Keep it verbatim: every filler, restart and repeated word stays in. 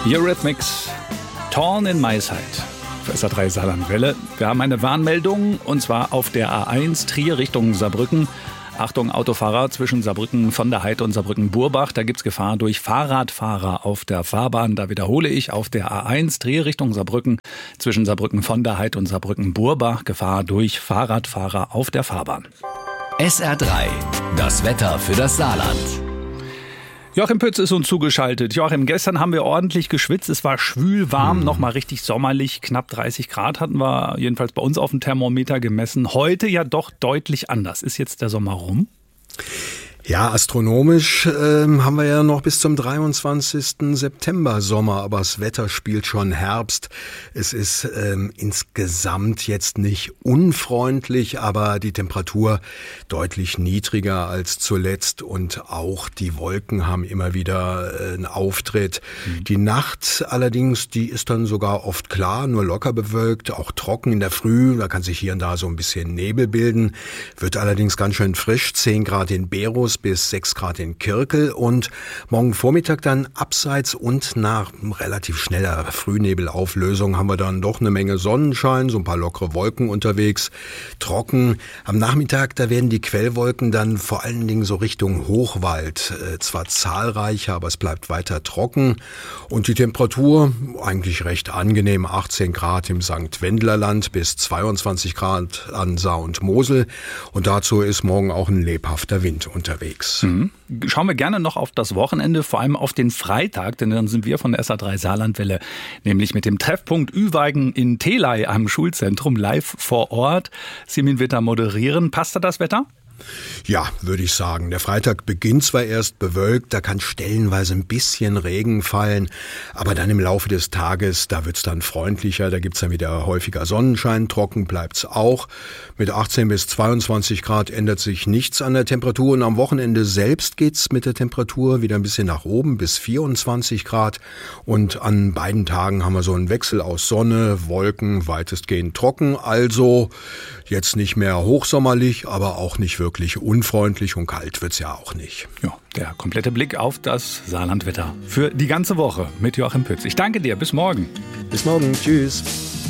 Eurythmics, Torn in My Side. Für S R drei Saarlandwelle. Wir haben eine Warnmeldung und zwar auf der A eins Trier Richtung Saarbrücken. Achtung, Autofahrer zwischen Saarbrücken von der Heide und Saarbrücken-Burbach. Da gibt's Gefahr durch Fahrradfahrer auf der Fahrbahn. Da wiederhole ich, auf der A eins Trier Richtung Saarbrücken zwischen Saarbrücken von der Heide und Saarbrücken-Burbach. Gefahr durch Fahrradfahrer auf der Fahrbahn. S R drei, das Wetter für das Saarland. Joachim Pütz ist uns zugeschaltet. Joachim, gestern haben wir ordentlich geschwitzt. Es war schwül, warm, hm. nochmal richtig sommerlich. Knapp dreißig Grad hatten wir jedenfalls bei uns auf dem Thermometer gemessen. Heute ja doch deutlich anders. Ist jetzt der Sommer rum? Ja, astronomisch ähm, haben wir ja noch bis zum dreiundzwanzigsten September Sommer, aber das Wetter spielt schon Herbst. Es ist ähm, insgesamt jetzt nicht unfreundlich, aber die Temperatur deutlich niedriger als zuletzt und auch die Wolken haben immer wieder äh, einen Auftritt. Mhm. Die Nacht allerdings, die ist dann sogar oft klar, nur locker bewölkt, auch trocken in der Früh. Da kann sich hier und da so ein bisschen Nebel bilden, wird allerdings ganz schön frisch, zehn Grad in Berus bis sechs Grad in Kirkel und morgen Vormittag dann abseits und nach relativ schneller Frühnebelauflösung haben wir dann doch eine Menge Sonnenschein, so ein paar lockere Wolken unterwegs, trocken. Am Nachmittag, da werden die Quellwolken dann vor allen Dingen so Richtung Hochwald äh, zwar zahlreicher, aber es bleibt weiter trocken und die Temperatur eigentlich recht angenehm, achtzehn Grad im Sankt Wendlerland bis zweiundzwanzig Grad an Saar und Mosel und dazu ist morgen auch ein lebhafter Wind unterwegs. Mhm. Schauen wir gerne noch auf das Wochenende, vor allem auf den Freitag, denn dann sind wir von der S R drei Saarlandwelle nämlich mit dem Treffpunkt Ü-Weigen in Telei am Schulzentrum live vor Ort. Simin wird da moderieren. Passt da das Wetter? Ja, würde ich sagen. Der Freitag beginnt zwar erst bewölkt, da kann stellenweise ein bisschen Regen fallen, aber dann im Laufe des Tages, da wird's dann freundlicher, da gibt's dann wieder häufiger Sonnenschein, trocken bleibt's auch. Mit achtzehn bis zweiundzwanzig Grad ändert sich nichts an der Temperatur und am Wochenende selbst geht's mit der Temperatur wieder ein bisschen nach oben bis vierundzwanzig Grad und an beiden Tagen haben wir so einen Wechsel aus Sonne, Wolken, weitestgehend trocken, also jetzt nicht mehr hochsommerlich, aber auch nicht wirklich wirklich unfreundlich und kalt wird's ja auch nicht. Ja, der komplette Blick auf das Saarlandwetter für die ganze Woche mit Joachim Pütz. Ich danke dir, bis morgen. Bis morgen, tschüss.